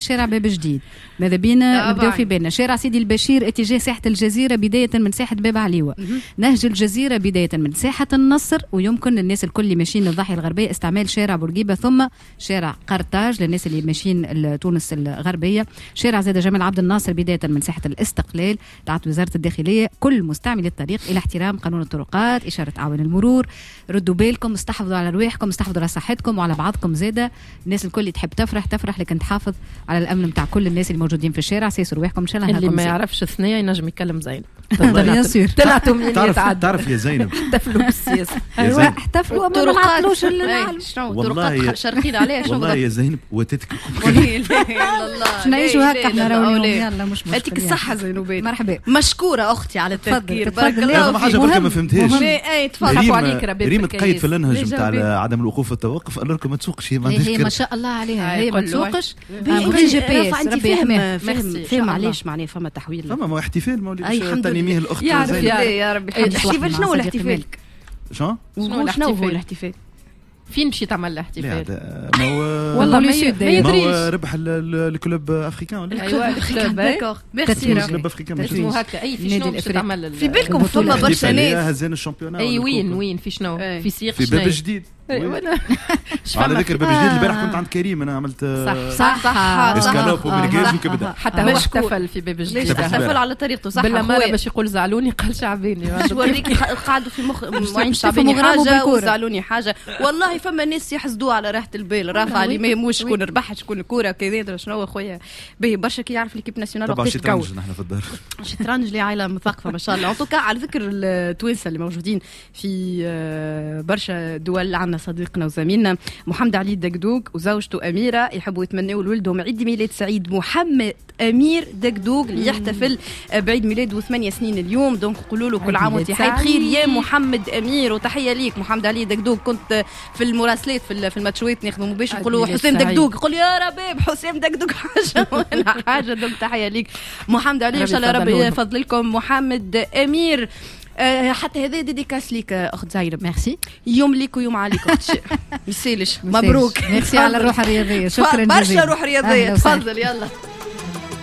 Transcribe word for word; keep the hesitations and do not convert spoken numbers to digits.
شارع باب جديد. ماذا بينا نبداو في بالنا شارع سيدي البشير اتجاه ساحة الجزيرة بداية من ساحة باب عليوة، نهج الجزيرة بداية من ساحة النصر، ويمكن للناس الكل اللي ماشيين للضاحية الغربية استعمال شارع بورقيبة ثم شارع قرطاج للناس اللي ماشيين لتونس الغربية، شارع زاد جمال عبد الناصر بداية من ساحة الاستقلال. دعت وزارة الداخلية كل مستعمل الطريق إلى احترام قانون الطرقات، إشارة أعوان المرور، ردوا بالكم، استحفظوا على رواحكم، استحفظوا على صحتكم وعلى بعضكم زادة. الناس الكل اللي تحب تفرح تفرح لكن تحافظ على الأمن متاع كل الناس اللي موجودين في الشارع. سيسوا رواحكم إن شاء الله. اللي ما يعرفش ثنية ينجم يكلم زينب. طلعتوا من تعرف تعرف يا زينب احتفلوا بالسياسة. أيوة احتفلوا أما ما عطلوش والله شرقين عليه شنو والله يا زينب وتتك والله نعيشوا هكا احنا راهو يلا مش مشكلة. يعطيك الصحة زينوبات. مرحبا مشكورة أختي على التفكير. بارك الله. ما حاجة برك ما فهمتهاش. اي تفضلوا عليك ربي. ريم تقيد في النهج نتاع عدم الوقوف والتوقف، قال لكم ما تسوقش. هي ما هي ما شاء الله عليها هي ما تسوقش. جي بي اس ربي يحميها. فهم علاش معناه فما تحويل. فما ما احتفال مولد تنميه الأخت. يا ربي الاحتفال شنو الاحتفال؟ شنو؟ شنو هو الاحتفال؟ فين مشي تعمل الاحتفال؟ ما هو والله ما يدريش. ما هو ربح الكلوب افريكان ولا ايوه الكلوب داكور ميرسي. الكلوب افريكان اسمه هكا. اي في شنو باش تعمل في بالكم فما برشا ناس هزين الشامبيون. اي وين وين في شنو في سيق في باب جديد. على ذكر باب جديد البارح كنت عند كريم انا عملت صح صح اسكالوب ومرقاز وكبده. حتى هو احتفل في باب جديد. احتفل على طريقته صح. بالله مرة باش يقول زعلوني قال شعباني. وريك قعدوا في مخ معين شعباني حاجه وزعلوني حاجه. والله فما ناس يحسدوا على راحه البال رافعه اللي ما يهموش شكون ربح شكون الكوره كذا شنو خويا باهي برشا كي يعرف ليكيب ناسيونال وقتاش تكون. نحن في الدار شطرنج اللي عائله مثقفه ما شاء الله. انطوكا على ذكر التوانسه اللي موجودين في برشا دول، عندنا صديقنا وزميلنا محمد علي الدقدوق وزوجته أميرة يحبوا يتمنوا لولدهم عيد ميلاد سعيد. محمد أمير دقدوق اللي يحتفل بعيد ميلاده ثمانية سنين اليوم، دونك قولوا له كل عام وانت حي بخير يا محمد أمير. وتحية ليك محمد علي الدقدوق. كنت في المراسلات في الماتشوات نخدموا باش نقولوا حسام دقدوق، قول يا رباب حسام دقدوق حاجة ولا حاجة. دونك تحية ليك محمد علي، إن شاء الله ربي يفضل لكم محمد أمير. أه حتى هذا ديديكاس ليك اخت زينب. ميرسي. يوم ليك ويوم عليك اختي. مسيلش مبروك. ميرسي على الروح الرياضيه. شكرا جزيلا. برشا روح رياضيه. تفضل يلا.